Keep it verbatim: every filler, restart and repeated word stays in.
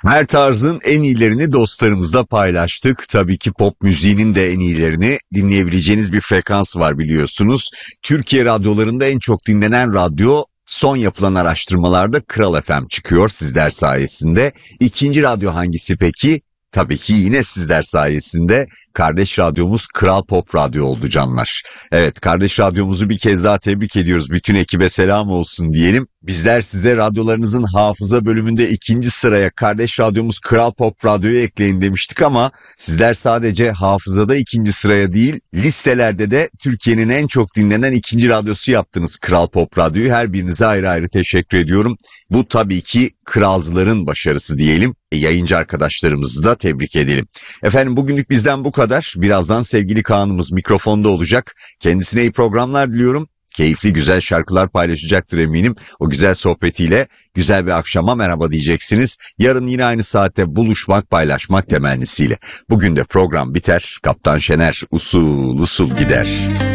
Her tarzın en iyilerini dostlarımızla paylaştık. Tabii ki pop müziğinin de en iyilerini dinleyebileceğiniz bir frekans var biliyorsunuz. Türkiye radyolarında en çok dinlenen radyo son yapılan araştırmalarda Kral F M çıkıyor sizler sayesinde. İkinci radyo hangisi peki? Tabii ki yine sizler sayesinde kardeş radyomuz Kral Pop Radyo oldu canlar. Evet, kardeş radyomuzu bir kez daha tebrik ediyoruz. Bütün ekibe selam olsun diyelim. Bizler size radyolarınızın hafıza bölümünde ikinci sıraya kardeş radyomuz Kral Pop Radyo'yu ekleyin demiştik ama sizler sadece hafızada ikinci sıraya değil, listelerde de Türkiye'nin en çok dinlenen ikinci radyosu yaptınız Kral Pop Radyo'yu. Her birinize ayrı ayrı teşekkür ediyorum. Bu tabii ki kralcıların başarısı diyelim. E, yayıncı arkadaşlarımızı da tebrik edelim. Efendim bugünlük bizden bu kadar. Birazdan sevgili Kaan'ımız mikrofonda olacak. Kendisine iyi programlar diliyorum. Keyifli güzel şarkılar paylaşacaktır eminim. O güzel sohbetiyle güzel bir akşama merhaba diyeceksiniz. Yarın yine aynı saatte buluşmak, paylaşmak temennisiyle. Bugün de program biter. Kaptan Şener usul usul gider.